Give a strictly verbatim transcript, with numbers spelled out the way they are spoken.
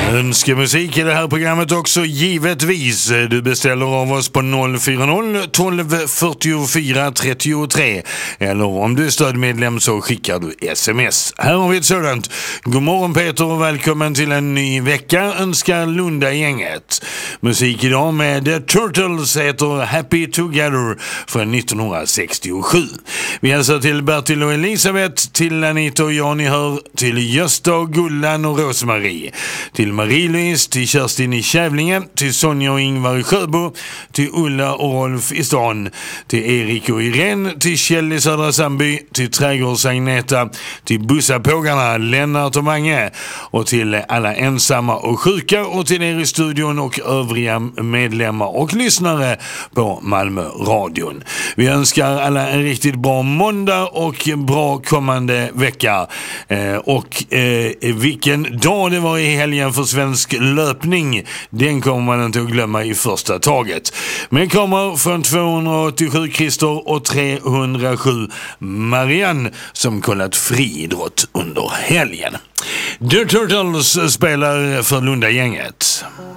Önskemusik i det här programmet också, givetvis. Du beställer av oss på noll fyra noll tolv fyrtiofyra trettiotre. Eller om du är stödmedlem så skickar du sms. Här har vi ett sådant. God morgon Peter och välkommen till en ny vecka, önskar Lunda-gänget. Musik idag med The Turtles heter Happy Together från nittonhundrasextiosju. Vi hälsar till Bertil och Elisabeth, till Anita och Jan i Hör, till Gösta och Gullan och Rosmarie, till Marie-Louise, till Kerstin i Kävlinge, till Sonja och Ingvar i Sjöbo, till Ulla och Rolf i stan, till Erik och Irene, till Kjell i Södra Sandby, till Trädgårds Agneta, till bussapågarna Lennart och Mange och till alla ensamma och sjuka och till er i studion och övriga medlemmar och lyssnare på Malmö radion. Vi önskar alla en riktigt bra måndag och bra kommande vecka. Eh, och eh, vilken dag det var i helgen för svensk löpning, den kommer man inte att glömma i första taget. Men kommer från tvåhundraåttiosju Christer och trehundrasju Marianne som kollat friidrott under helgen. The Turtles spelar för Lunda-gänget.